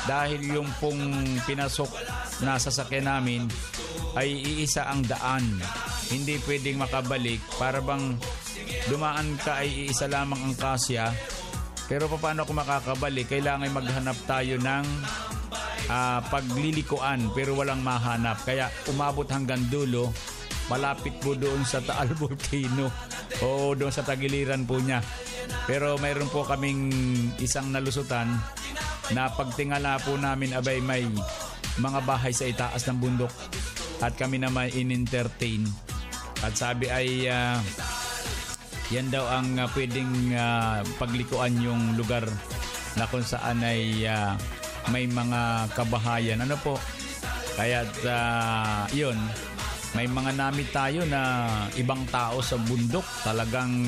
dahil yung pong pinasok na sasakyan namin ay iisa ang daan. Hindi pwedeng makabalik. Para bang dumaan ka ay iisa lamang ang kasya. Pero paano kung makakabalik? Kailangan maghanap tayo ng paglilikuan pero walang mahanap. Kaya umabot hanggang dulo. Malapit po doon sa Taal Volcano o doon sa tagiliran po niya. Pero mayroon po kaming isang nalusutan na pagtingala po namin abay may mga bahay sa itaas ng bundok at kami naman in-entertain. At sabi ay yan daw ang pwedeng paglikuan yung lugar na kung saan ay may mga kabahayan. Ano po? Kaya yun, may mga namit tayo na ibang tao sa bundok. Talagang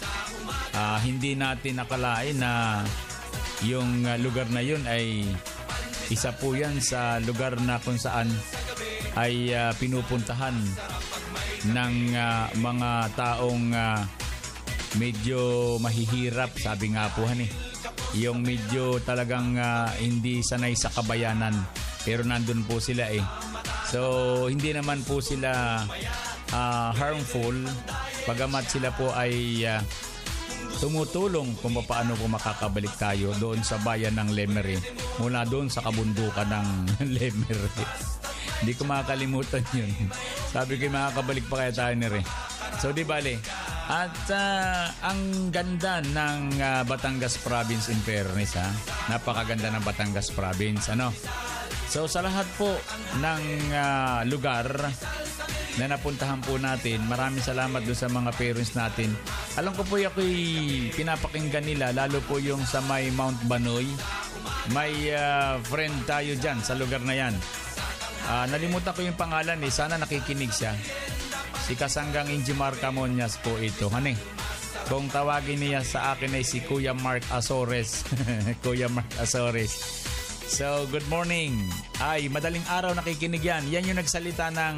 hindi natin nakalain na yung lugar na yun ay isa po yan sa lugar na kung saan ay pinupuntahan ng mga taong medyo mahihirap. Sabi nga po yung medyo talagang hindi sanay sa kabayanan pero nandun po sila So hindi naman po sila harmful, bagamat sila po ay tumutulong kung paano po makakabalik tayo doon sa bayan ng Lemery mula doon sa kabundukan ng Lemery. Hindi ko makakalimutan yun. Sabi ko makakabalik pa kaya tayo So di bale. At ang ganda ng Batangas Province in fairness, napakaganda ng Batangas Province. So sa lahat po ng lugar na napuntahan po natin, maraming salamat doon sa mga parents natin. Alam ko po ako'y pinapakinggan nila, lalo po yung sa may Mount Banoy. May friend tayo dyan sa lugar na yan. Nalimutan ko yung pangalan sana nakikinig siya. Si Kasanggang Injimar Camonias po ito. Kung tawagin niya sa akin ay si Kuya Mark Azores. Kuya Mark Azores. So, good morning. Ay, madaling araw nakikinig yan. Yan yung nagsalita ng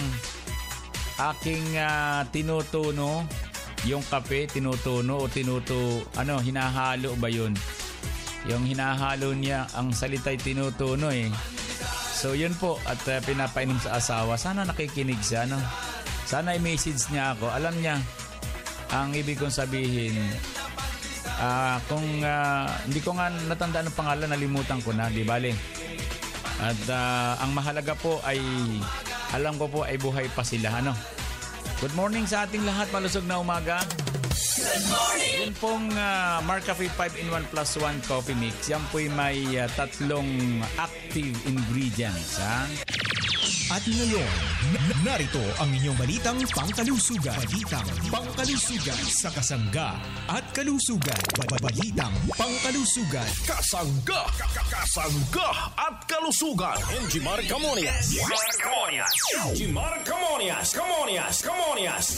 aking tinutuno. Yung kape, tinutuno o hinahalo ba yun? Yung hinahalo niya, ang salita'y tinutuno So, yun po. At pinapainom sa asawa. Sana nakikinig siya, Sana i-message niya ako. Alam niya, ang ibig kong sabihin, kung hindi ko nga natandaan ang pangalan, nalimutan ko na, di bale. At ang mahalaga po ay, alam ko po ay buhay pa sila. Good morning sa ating lahat, malusog na umaga. Good morning! Yun pong Marcafe 5-in-1 plus 1 coffee mix. Yan po'y may tatlong active ingredients. At ngayon, narito ang inyong balitang pangkalusugan. Balitang pangkalusugan sa Kasangga at Kalusugan. Balitang pangkalusugan. Kasangga! Kasangga at Kalusugan. Injimar Camonias. Injimar Camonias.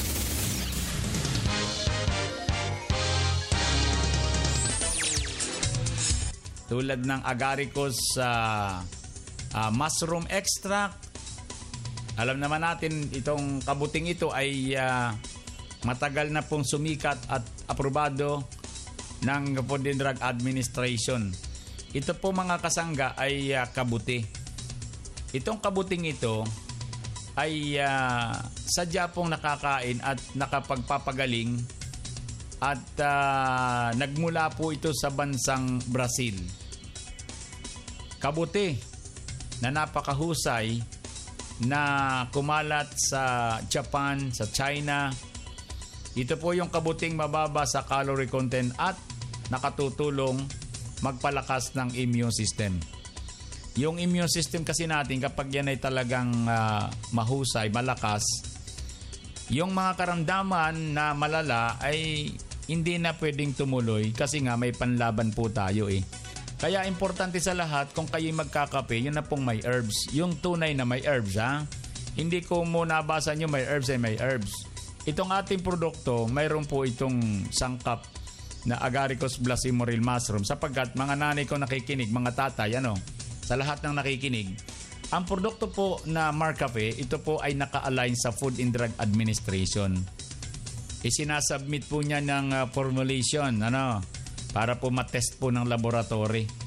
Tulad ng agaricus mushroom extract. Alam naman natin itong kabuting ito ay matagal na pong sumikat at aprobado ng Food and Drug Administration. Ito po mga kasangga ay kabuti. Itong kabuting ito ay sadya pong nakakain at nakapagpapagaling at nagmula po ito sa bansang Brazil. Kabuti na napakahusay na kumalat sa Japan, sa China. Ito po yung kabuting mababa sa calorie content at nakatutulong magpalakas ng immune system. Yung immune system kasi natin kapag yan ay talagang mahusay, malakas, yung mga karamdaman na malala ay hindi na pwedeng tumuloy kasi nga may panlaban po tayo Kaya importante sa lahat, kung kayo magkakape, yun na pong may herbs. Yung tunay na may herbs, Hindi ko mo nabasa nyo may herbs ay may herbs. Itong ating produkto, mayroon po itong sangkap na Agaricus blacimoril mushroom sapagkat mga nanay ko nakikinig, mga tatay, sa lahat ng nakikinig, ang produkto po na Marcafe, ito po ay naka-align sa Food and Drug Administration. Isinasubmit po niya ng formulation, para po matest po ng laboratory.